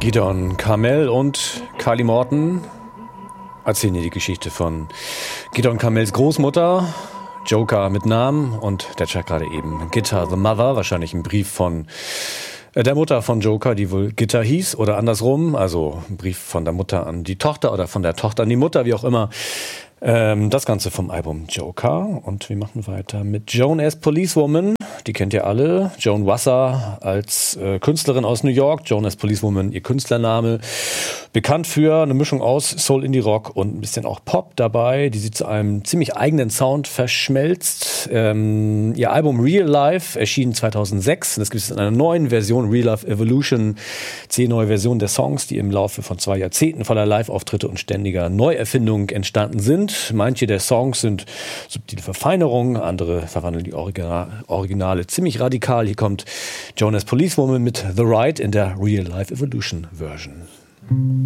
Gideon Carmel und Kylie Morton erzählen hier die Geschichte von Gideon Carmels Großmutter, Joker mit Namen, und der Track gerade eben Gitta the Mother, wahrscheinlich ein Brief von der Mutter von Joker, die wohl Gitta hieß, oder andersrum, also ein Brief von der Mutter an die Tochter oder von der Tochter an die Mutter, wie auch immer. Das Ganze vom Album Joker, und wir machen weiter mit Joan as Policewoman. Die kennt ihr alle. Joan Wasser als Künstlerin aus New York. Joan as Policewoman, ihr Künstlername. Bekannt für eine Mischung aus Soul, Indie Rock und ein bisschen auch Pop dabei, die sie zu einem ziemlich eigenen Sound verschmelzt. Ihr Album Real Life erschien 2006. Das gibt es in einer neuen Version, Real Life Evolution. 10 neue Versionen der Songs, die im Laufe von 2 Jahrzehnten voller Live-Auftritte und ständiger Neuerfindung entstanden sind. Manche der Songs sind subtile Verfeinerungen, andere verwandeln die Originale ziemlich radikal. Hier kommt Joan as Policewoman mit The Ride in der Real Life Evolution Version.